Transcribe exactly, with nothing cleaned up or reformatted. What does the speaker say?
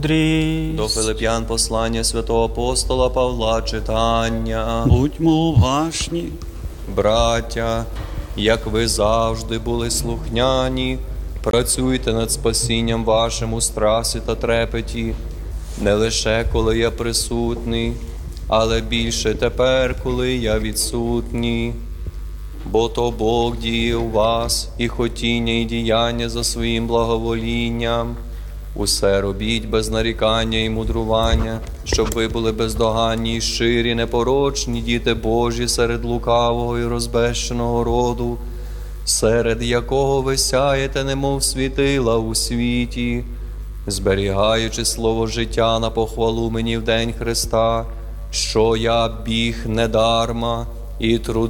До Филип'ян послання святого апостола Павла читання. Будьмо уважні. Браття, як ви завжди були слухняні, працюйте над спасінням вашим у страсі та трепеті, не лише коли я присутній, але більше тепер, коли я відсутній. Бо то Бог діє у вас і хотіння, і діяння за своїм благоволінням. Усе робіть без нарікання і мудрування, щоб ви були бездоганні і щирі, непорочні діти Божі серед лукавого і розбещеного роду, серед якого ви сяєте, немов світила у світі, зберігаючи слово життя на похвалу мені в день Христа, що я біг недарма і труд